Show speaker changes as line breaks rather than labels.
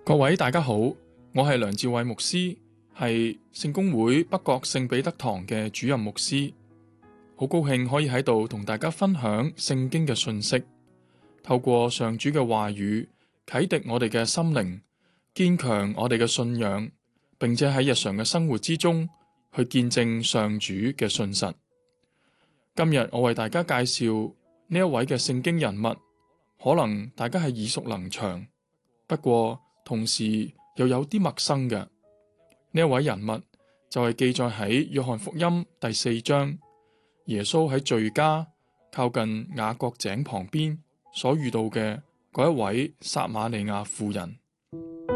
各位大家好，我係梁志偉牧師，係聖公會北角聖彼得堂嘅主任牧師，好高興可以喺度同大家分享聖經嘅訊息，透過上主嘅話語啟迪我哋嘅心靈，堅強我哋嘅信仰，並且喺日常嘅生活之中去見證上主嘅信實。今日我為大家介紹呢一位嘅聖經人物，可能大家係耳熟能詳，不過同時又有啲陌生嘅。呢一位人物就係記載喺約翰福音第4章，耶穌喺敘加靠近雅各井旁邊所遇到嘅嗰一位撒瑪利亞婦人。